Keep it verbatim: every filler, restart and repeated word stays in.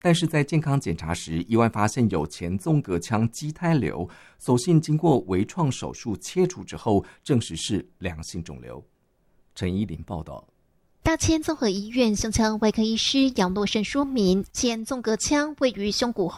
但是在健康检查时意外发现有前纵隔腔畸胎瘤，所幸经过微创手术切除之后证实是良性肿瘤。陈依林报道。 大千综合医院胸腔外科医师杨洛胜说明，前纵隔腔位于胸骨后